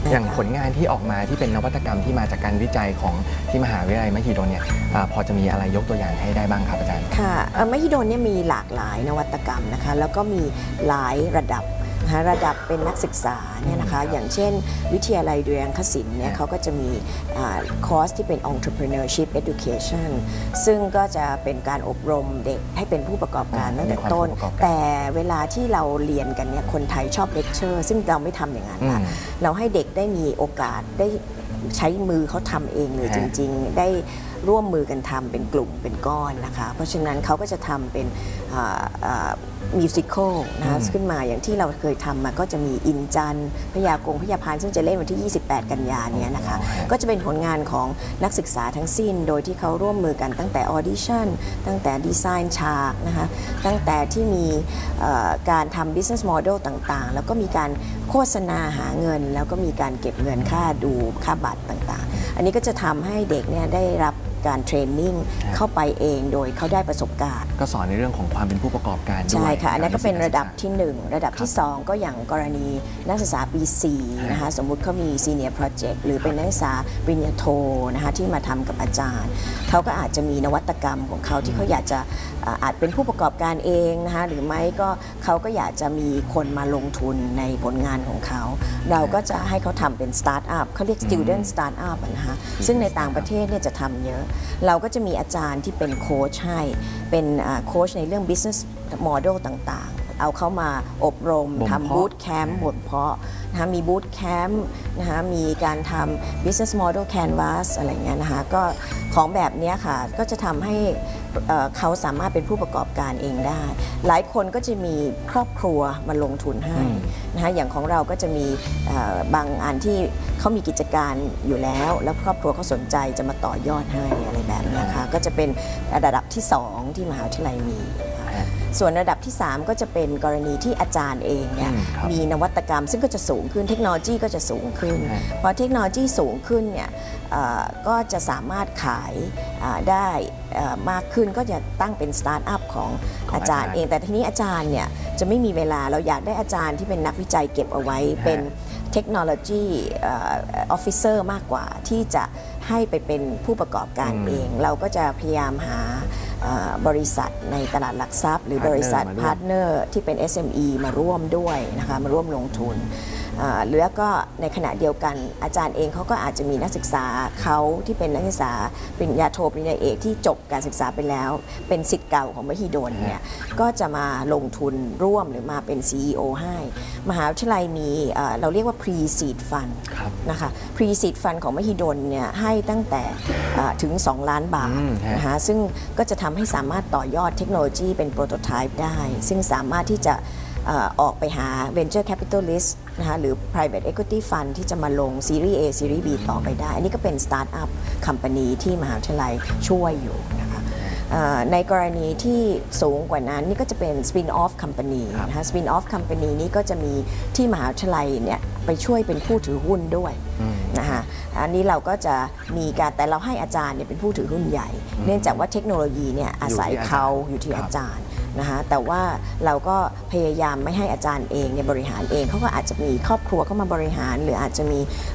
อย่างผลงานที่ออกมาที่เป็นนวัตกรรมที่มาจากการวิจัยของที่มหาวิทยาลัยมหิดลเนี่ยพอจะมีอะไรยกตัวอย่างให้ได้บ้างครับอาจารย์ค่ะมหิดลเนี่ยมีหลากหลายนวัตกรรมนะคะแล้วก็มีหลายระดับเป็นนักศึกษาเนี่ยนะคะอย่างเช่นวิทยาลัยดุริยางคศิลป์เนี่ยเขาก็จะมีคอร์สที่เป็น entrepreneurship education ซึ่งก็จะเป็นการอบรมเด็กให้เป็นผู้ประกอบการตั้งแต่ต้นแต่เวลาที่เราเรียนกันเนี่ยคนไทยชอบเลคเชอร์ซึ่งเราไม่ทำอย่างนั้นละเราให้เด็กได้มีโอกาสได้ใช้มือเขาทำเองเลยจริงๆได้ร่วมมือกันทำเป็นกลุ่มเป็นก้อนนะคะเพราะฉะนั้นเขาก็จะทำเป็นมิวสิควลนะคะขึ้นมาอย่างที่เราเคยทำมาก็จะมีอินจันพยากงพยาพานซึ่งจะเล่นวันที่ 28 กันยาเนี่ยนะคะก็จะเป็นผลงานของนักศึกษาทั้งสิ้นโดยที่เขาร่วมมือกันตั้งแต่ออดิชั่นตั้งแต่ดีไซน์ฉากนะคะตั้งแต่ที่มีการทำ business model ต่างๆแล้วก็มีการโฆษณาหาเงินแล้วก็มีการเก็บเงินค่าดูค่าบัตรต่างๆอันนี้ก็จะทำให้เด็กเนี่ยได้รับการเทรนนิ่งเข้าไปเองโดยเขาได้ประสบการณ์ก็สอนในเรื่องของความเป็นผู้ประกอบการด้วยใช่ค่ะอันนั้นก็เป็นระดับที่1ระดับที่2ก็อย่างกรณีนักศึกษาปี4นะคะสมมุติเขามี Senior Project หรือเป็นนักศึกษาปริญญาโทนะคะที่มาทำกับอาจารย์เขาก็อาจจะมีนวัตกรรมของเขาที่เขาอยากจะอาจเป็นผู้ประกอบการเองนะคะหรือไม่ก็เขาก็อยากจะมีคนมาลงทุนในผลงานของเขาเราก็จะให้เขาทำเป็นสตาร์ทอัพเขาเรียก Student Startup นะคะซึ่งในต่างประเทศเนี่ยจะทำเยอะเราก็จะมีอาจารย์ที่เป็นโค้ชให้เป็นโค้ชในเรื่อง business model ต่างๆเอาเข้ามาอบรมทำบูตแคมป์บ่มเพาะนะคะมีบูตแคมป์นะคะมีการทำ business model canvas อะไรเงี้ยนะคะก็ของแบบนี้ค่ะก็จะทำให้เขาสามารถเป็นผู้ประกอบการเองได้หลายคนก็จะมีครอบครัวมาลงทุนให้นะคะอย่างของเราก็จะมีบางอันที่เขามีกิจการอยู่แล้วแล้วครอบครัวเขาสนใจจะมาต่อยอดให้อะไรแบบนี้ค่ะก็จะเป็นระดับที่2ที่มหาวิทยาลัยมีส่วนระดับที่3ก็จะเป็นกรณีที่อาจารย์เองเนี่ยมีนวัตกรรมซึ่งก็จะสูงขึ้นเทคโนโลยีก็จะสูงขึ้นพอเทคโนโลยีสูงขึ้นเนี่ยก็จะสามารถขายได้มากขึ้นก็จะตั้งเป็นสตาร์ทอัพของอาจารย์เองแต่ทีนี้อาจารย์เนี่ยจะไม่มีเวลาเราอยากได้อาจารย์ที่เป็นนักวิจัยเก็บเอาไว้เป็นเทคโนโลยีออฟฟิเซอร์มากกว่าที่จะให้ไปเป็นผู้ประกอบการเองเราก็จะพยายามหาบริษัทในตลาดหลักทรัพย์หรือบริษัทพาร์ทเนอร์ที่เป็น SME มาร่วมด้วยนะคะมาร่วมลงทุนหรือก็ในขณะเดียวกันอาจารย์เองเขาก็อาจจะมีนักศึกษาเขาที่เป็นนักศึกษาปริญญาโทปริญญาเอกที่จบการศึกษาไปแล้วเป็นศิษย์เก่าของมหิดลเนี่ยก็จะมาลงทุนร่วมหรือมาเป็น CEO ให้มหาวิทยาลัยมีเราเรียกว่า Pre-Seed Fund นะคะ Pre-Seed Fund ของมหิดลเนี่ยให้ตั้งแต่ถึง2 ล้านบาทนะคะซึ่งก็จะทำให้สามารถต่อยอดเทคโนโลยีเป็นโปรโตไทป์ได้ซึ่งสามารถที่จะออกไปหา Venture Capitalist นะคะหรือ Private Equity Fund ที่จะมาลง Series A Series B ต่อไปได้อันนี้ก็เป็น Startup Company ที่มหาวิทยาลัยช่วยอยู่นะคะในกรณีที่สูงกว่านั้นนี่ก็จะเป็น Spin-off Company นะคะ Spin-off Company นี้ก็จะมีที่มหาวิทยาลัยเนี่ยไปช่วยเป็นผู้ถือหุ้นด้วยนะคะอันนี้เราก็จะมีการแต่เราให้อาจารย์เนี่ยเป็นผู้ถือหุ้นใหญ่เนื่องจากว่าเทคโนโลยีเนี่ยอาศัยเขาอยู่ที่อาจารย์นะคะแต่ว่าเราก็พยายามไม่ให้อาจารย์เองเนี่ยบริหารเองเขาก็อาจจะมีครอบครัวเข้ามาบริหารหรืออาจจะมี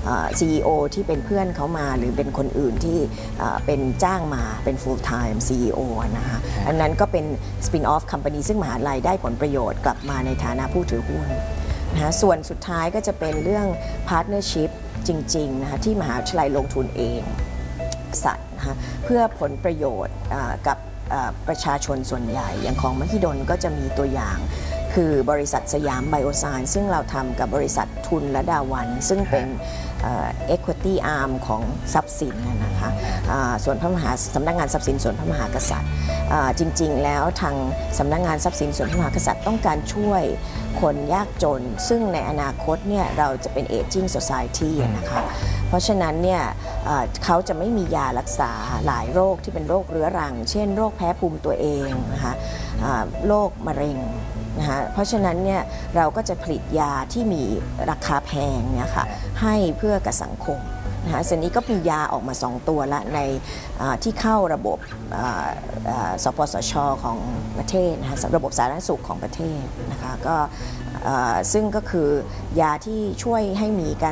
CEO ที่เป็นเพื่อนเขามาหรือเป็นคนอื่นที่เป็นจ้างมาเป็น full time CEO นะคะอันนั้นก็เป็น spin off company ซึ่งมหาลัยได้ผลประโยชน์กลับมาในฐานะผู้ถือหุ้นนะคะส่วนสุดท้ายก็จะเป็นเรื่อง partnership จริงๆนะคะที่มหาวิทยาลัยลงทุนเองสัตว์นะคะเพื่อผลประโยชน์กับประชาชนส่วนใหญ่อย่างของมหิดลก็จะมีตัวอย่างคือบริษัทสยามไบโอไซน์ซึ่งเราทำกับบริษัททุนและดาวันซึ่งเป็น equity arm ของทรัพย์สินนะคะส่วนพระมหาสำนักงานทรัพย์สินส่วนพระมหากษัตริย์จริงๆแล้วทางสำนักงานทรัพย์สินส่วนพระมหากษัตริย์ต้องการช่วยคนยากจนซึ่งในอนาคตเนี่ยเราจะเป็น aging society นะคะเพราะฉะนั้นเนี่ยเขาจะไม่มียารักษาหลายโรคที่เป็นโรคเรื้อรังเช่นโรคแพ้ภูมิตัวเองนะคะโรคมะเร็งนะคะเพราะฉะนั้นเนี่ยเราก็จะผลิตยาที่มีราคาแพงเนี่ยค่ะให้เพื่อกับสังคมนะคะส่วนนี้ก็มียาออกมา2 ตัวละในที่เข้าระบบสปสช.ของประเทศนะคะระบบสาธารณสุขของประเทศนะคะก็ซึ่งก็คือยาที่ช่วยให้มีการ